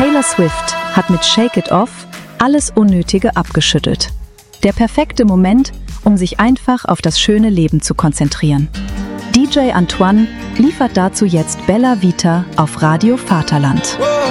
Taylor Swift hat mit Shake It Off alles Unnötige abgeschüttelt. Der perfekte Moment, um sich einfach auf das schöne Leben zu konzentrieren. DJ Antoine liefert dazu jetzt Bella Vita auf Radio Vaterland.